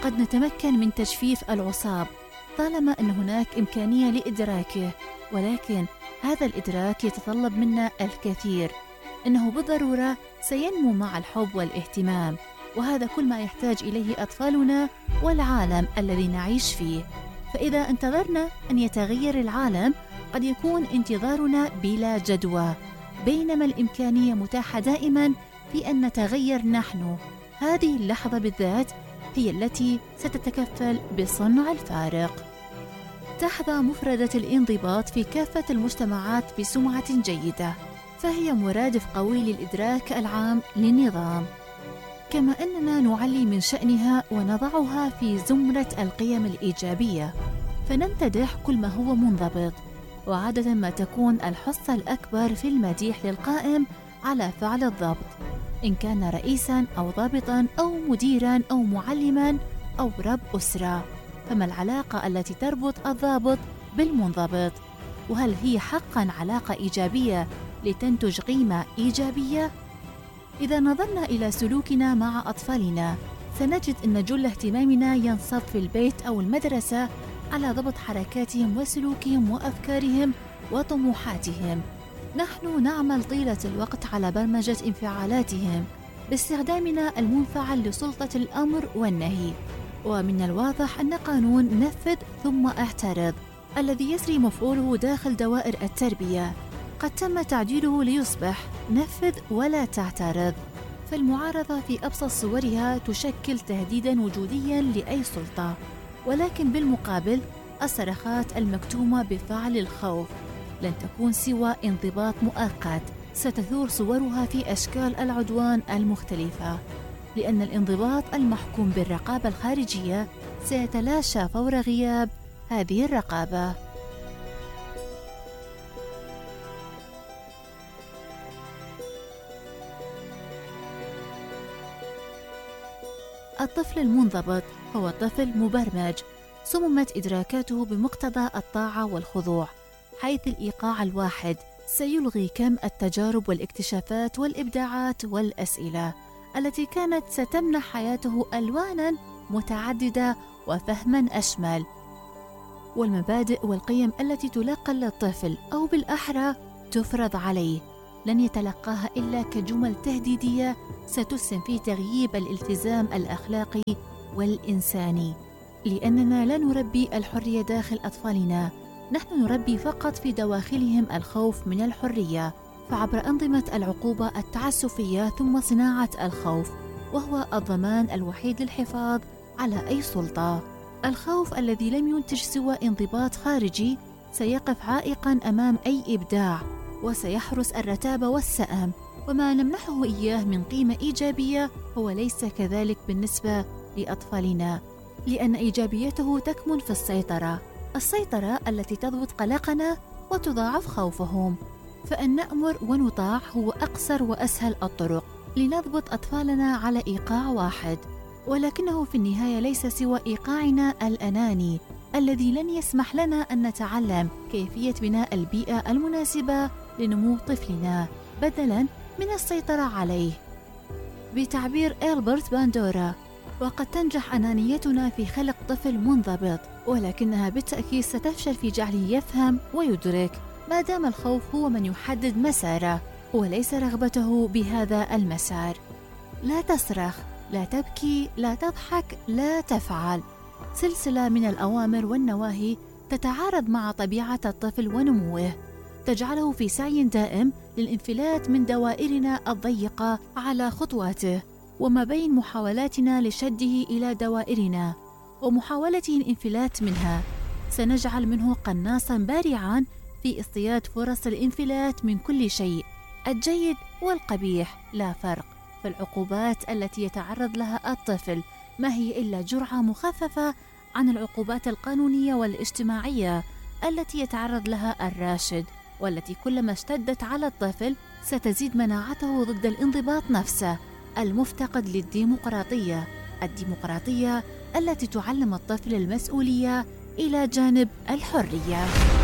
قد نتمكن من تجفيف العصاب طالما أن هناك إمكانية لإدراكه، ولكن هذا الإدراك يتطلب منا الكثير. إنه بالضرورة سينمو مع الحب والاهتمام، وهذا كل ما يحتاج إليه أطفالنا والعالم الذي نعيش فيه. فإذا انتظرنا أن يتغير العالم قد يكون انتظارنا بلا جدوى، بينما الإمكانية متاحة دائما في أن نتغير نحن. هذه اللحظة بالذات هي التي ستتكفل بصنع الفارق. تحظى مفردة الانضباط في كافة المجتمعات بسمعة جيدة، فهي مرادف قوي للإدراك العام للنظام، كما أننا نعلي من شأنها ونضعها في زمرة القيم الإيجابية، فنمتدح كل ما هو منضبط، وعادة ما تكون الحصة الأكبر في المديح للقائم على فعل الضبط، إن كان رئيساً أو ضابطاً أو مديراً أو معلماً أو رب أسرة. فما العلاقة التي تربط الضابط بالمنضبط؟ وهل هي حقاً علاقة إيجابية لتنتج قيمة إيجابية؟ إذا نظرنا إلى سلوكنا مع أطفالنا سنجد أن جل اهتمامنا ينصب في البيت أو المدرسة على ضبط حركاتهم وسلوكهم وأفكارهم وطموحاتهم. نحن نعمل طيلة الوقت على برمجة انفعالاتهم باستخدامنا المنفعل لسلطة الأمر والنهي، ومن الواضح أن قانون نفذ ثم اعترض الذي يسري مفعوله داخل دوائر التربية قد تم تعديله ليصبح نفذ ولا تعترض. فالمعارضة في أبسط صورها تشكل تهديداً وجودياً لأي سلطة، ولكن بالمقابل الصرخات المكتومة بفعل الخوف لن تكون سوى انضباط مؤقت ستثور صورها في أشكال العدوان المختلفة، لأن الانضباط المحكوم بالرقابة الخارجية سيتلاشى فور غياب هذه الرقابة. الطفل المنضبط هو طفل مبرمج صممت إدراكاته بمقتضى الطاعة والخضوع، حيث الإيقاع الواحد سيلغي كم التجارب والاكتشافات والإبداعات والأسئلة التي كانت ستمنح حياته ألواناً متعددة وفهماً أشمل. والمبادئ والقيم التي تلقى للطفل أو بالأحرى تفرض عليه لن يتلقاها إلا كجمل تهديدية ستسهم في تغييب الالتزام الأخلاقي والإنساني، لأننا لا نربي الحرية داخل أطفالنا، نحن نربي فقط في دواخلهم الخوف من الحرية، فعبر أنظمة العقوبة التعسفية ثم صناعة الخوف، وهو الضمان الوحيد للحفاظ على أي سلطة. الخوف الذي لم ينتج سوى انضباط خارجي سيقف عائقاً أمام أي إبداع، وسيحرس الرتابة والسأم، وما نمنحه إياه من قيمة إيجابية هو ليس كذلك بالنسبة لأطفالنا، لأن إيجابيته تكمن في السيطرة التي تضبط قلقنا وتضاعف خوفهم. فأن نأمر ونطاع هو أقصر وأسهل الطرق لنضبط أطفالنا على إيقاع واحد، ولكنه في النهاية ليس سوى إيقاعنا الأناني الذي لن يسمح لنا أن نتعلم كيفية بناء البيئة المناسبة لنمو طفلنا بدلاً من السيطرة عليه. بتعبير إلبرت باندورا، وقد تنجح أنانيتنا في خلق طفل منضبط، ولكنها بالتأكيد ستفشل في جعله يفهم ويدرك ما دام الخوف هو من يحدد مساره وليس رغبته بهذا المسار. لا تصرخ، لا تبكي، لا تضحك، لا تفعل، سلسلة من الأوامر والنواهي تتعارض مع طبيعة الطفل ونموه، تجعله في سعي دائم للانفلات من دوائرنا الضيقة على خطواته، وما بين محاولاتنا لشده إلى دوائرنا ومحاولته الانفلات منها سنجعل منه قناصاً بارعاً في اصطياد فرص الانفلات من كل شيء، الجيد والقبيح لا فرق. فالعقوبات التي يتعرض لها الطفل ما هي إلا جرعة مخففة عن العقوبات القانونية والاجتماعية التي يتعرض لها الراشد، والتي كلما اشتدت على الطفل ستزيد مناعته ضد الانضباط نفسه المفتقد للديمقراطية، الديمقراطية التي تعلم الطفل المسؤولية إلى جانب الحرية.